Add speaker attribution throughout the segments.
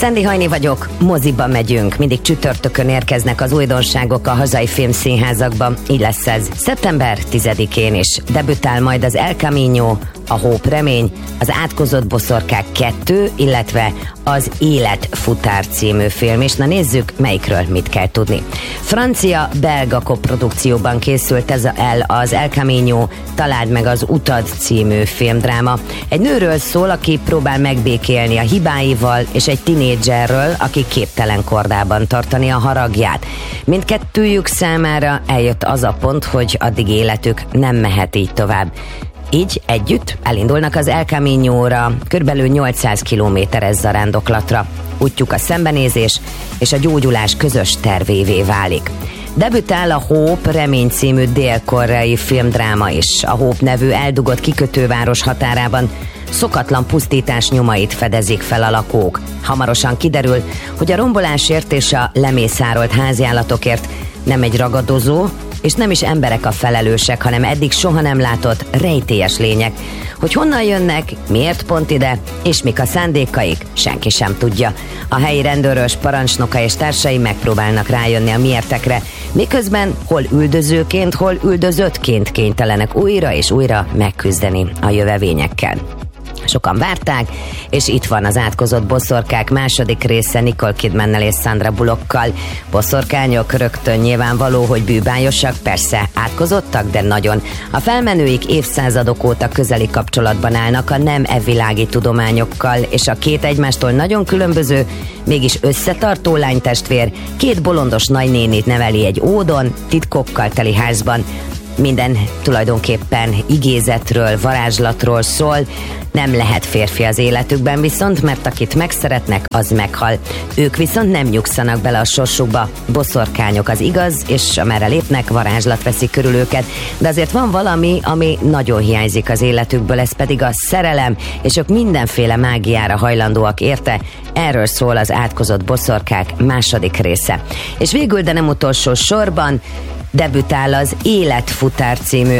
Speaker 1: Szendi Hajni vagyok, moziba megyünk. Mindig csütörtökön érkeznek az újdonságok a hazai filmszínházakba. Így lesz ez szeptember 10-én is. Debütál majd az El Camino, a Hope remény, az Átkozott boszorkák 2, illetve az Életfutár című film. És na nézzük, melyikről mit kell tudni. Francia-belga koprodukcióban készült az El Camino, Találd meg az utad című filmdráma. Egy nőről szól, aki próbál megbékélni a hibáival, és egy tinédzserről, aki képtelen kordában tartani a haragját. Mindkettőjük számára eljött az a pont, hogy addig életük nem mehet így tovább. Így együtt elindulnak az El Camino-ra, körülbelül 800 kilométeres zarándoklatra. Útjuk a szembenézés és a gyógyulás közös tervévé válik. Debütál a Hope remény című dél-koreai filmdráma is. A Hope nevű eldugott kikötőváros határában szokatlan pusztítás nyomait fedezik fel a lakók. Hamarosan kiderül, hogy a rombolásért és a lemészárolt háziállatokért nem egy ragadozó, és nem is emberek a felelősek, hanem eddig soha nem látott rejtélyes lények. Hogy honnan jönnek, miért pont ide, és mik a szándékaik, senki sem tudja. A helyi rendőrös parancsnoka és társai megpróbálnak rájönni a miértekre, miközben hol üldözőként, hol üldözöttként kénytelenek újra és újra megküzdeni a jövevényekkel. Sokan várták, és itt van az Átkozott boszorkák második része Nicole Kidmannel és Sandra Bullockkal. Boszorkányok rögtön nyilvánvaló, hogy bűbályosak, persze átkozottak, de nagyon. A felmenőik évszázadok óta közeli kapcsolatban állnak a nem evvilági tudományokkal, és a két egymástól nagyon különböző, mégis összetartó lánytestvér két bolondos nagynénit neveli egy ódon, titkokkal teli házban. Minden tulajdonképpen igézetről, varázslatról szól. Nem lehet férfi az életükben viszont, mert akit megszeretnek, az meghal. Ők viszont nem nyugszanak bele a sorsukba. Boszorkányok az igaz, és amerre lépnek, varázslat veszi körül őket. De azért van valami, ami nagyon hiányzik az életükből, ez pedig a szerelem, és ők mindenféle mágiára hajlandóak érte. Erről szól az Átkozott boszorkák második része. És végül, de nem utolsó sorban, debütál az Életfutár című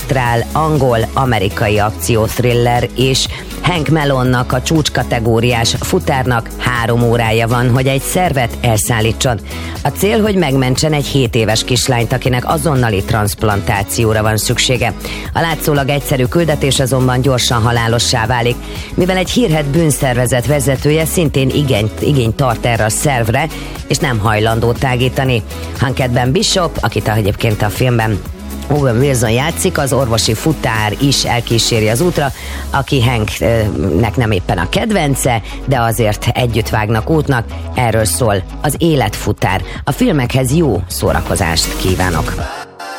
Speaker 1: ausztrál-angol-amerikai akcióthriller, és Hank Mellonnak, a csúcskategóriás futárnak 3 órája van, hogy egy szervet elszállítson. A cél, hogy megmentsen egy 7 éves kislányt, akinek azonnali transzplantációra van szüksége. A látszólag egyszerű küldetés azonban gyorsan halálossá válik, mivel egy hírhedt bűnszervezet vezetője szintén igényt tart erre a szervre, és nem hajlandó tágítani. Hankett Ben Bishop, akit egyébként a filmben Owen Wilson játszik, az orvosi futár is elkíséri az útra, aki Hanknek nem éppen a kedvence, de azért együtt vágnak útnak. Erről szól az Életfutár. A filmekhez jó szórakozást kívánok!